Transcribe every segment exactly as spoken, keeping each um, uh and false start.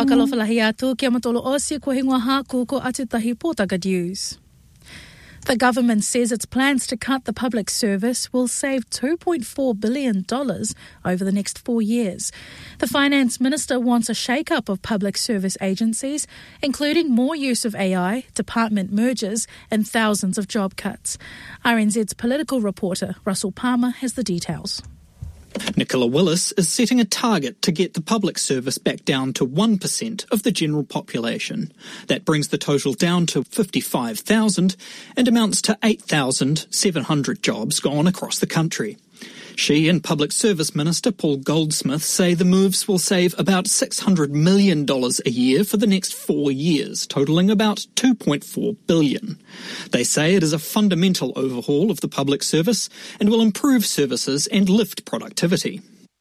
Whakalofalahi atu kia matolo osi ko hingwa haku ko atutahi Pōtaka News. The government says its plans to cut the public service will save two point four billion dollars over the next four years. The finance minister wants a shake-up of public service agencies, including more use of A I, department mergers and thousands of job cuts. R N Z's political reporter Russell Palmer has the details. Nicola Willis is setting a target to get the public service back down to one percent of the general population. That brings the total down to fifty-five thousand and amounts to eight thousand seven hundred jobs gone across the country. She and Public Service Minister Paul Goldsmith say the moves will save about six hundred million dollars a year for the next four years, totalling about two point four billion dollars. They say it is a fundamental overhaul of the public service and will improve services and lift productivity.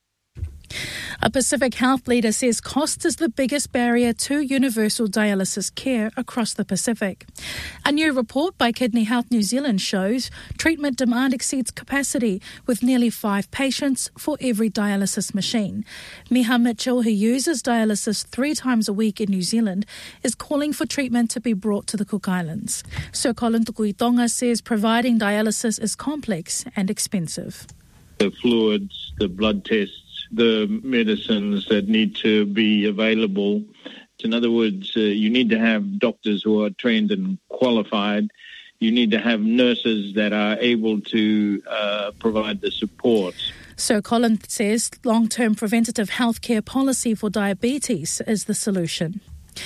A Pacific Health leader says cost is the biggest barrier to universal dialysis care across the Pacific. A new report by Kidney Health New Zealand shows treatment demand exceeds capacity, with nearly five patients for every dialysis machine. Miha Mitchell, who uses dialysis three times a week in New Zealand, is calling for treatment to be brought to the Cook Islands. Sir Colin Tukuitonga says providing dialysis is complex and expensive. The fluids, the blood tests, the medicines that need to be available. In other words, uh, you need to have doctors who are trained and qualified. You need to have nurses that are able to uh, provide the support. Sir Colin says long-term preventative healthcare policy for diabetes is the solution.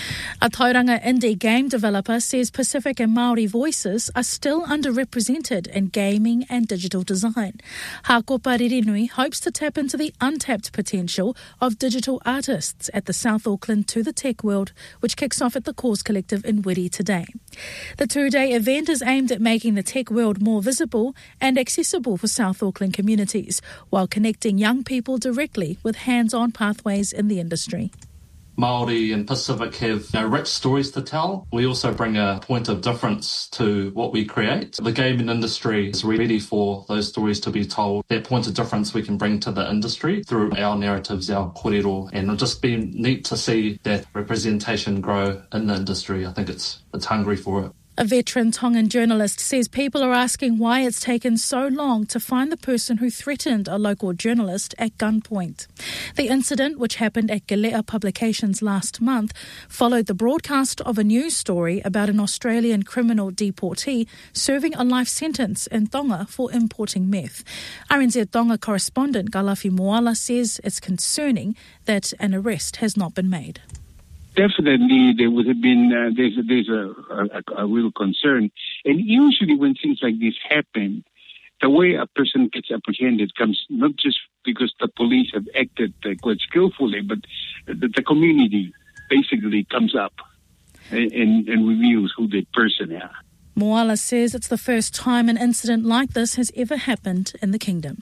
A Tauranga indie game developer says Pacific and Māori voices are still underrepresented in gaming and digital design. Hakopa Ririnui hopes to tap into the untapped potential of digital artists at the South Auckland To The Tech World, which kicks off at the Cause Collective in Wiri today. The two-day event is aimed at making the tech world more visible and accessible for South Auckland communities, while connecting young people directly with hands-on pathways in the industry. Māori and Pacific have you know, rich stories to tell. We also bring a point of difference to what we create. The gaming industry is ready for those stories to be told. That point of difference we can bring to the industry through our narratives, our kōrero, and it'll just be neat to see that representation grow in the industry. I think it's it's hungry for it. A veteran Tongan journalist says people are asking why it's taken so long to find the person who threatened a local journalist at gunpoint. The incident, which happened at Galea Publications last month, followed the broadcast of a news story about an Australian criminal deportee serving a life sentence in Tonga for importing meth. R N Z Tonga correspondent Galafi Moala says it's concerning that an arrest has not been made. Definitely, there would have been, uh, there's, a, there's a, a, a real concern. And usually when things like this happen, the way a person gets apprehended comes not just because the police have acted uh, quite skillfully, but the, the community basically comes up and, and, and reveals who that person is. Moala says it's the first time an incident like this has ever happened in the kingdom.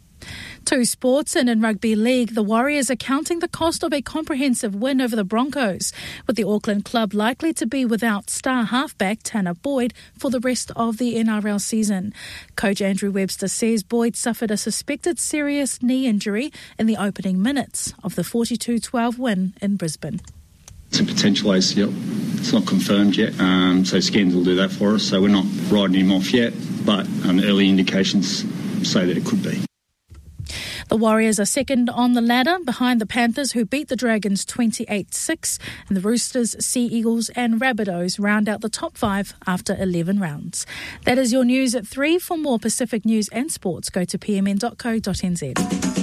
To sports, and in rugby league, the Warriors are counting the cost of a comprehensive win over the Broncos, with the Auckland club likely to be without star halfback Tanner Boyd for the rest of the N R L season. Coach Andrew Webster says Boyd suffered a suspected serious knee injury in the opening minutes of the forty-two twelve win in Brisbane. It's a potential A C L. It's not confirmed yet, um, so scans will do that for us. So we're not riding him off yet, but um, early indications say that it could be. The Warriors are second on the ladder behind the Panthers, who beat the Dragons twenty-eight six, and the Roosters, Sea Eagles and Rabbitohs round out the top five after eleven rounds. That is your news at three. For more Pacific news and sports, go to p m n dot co dot n z.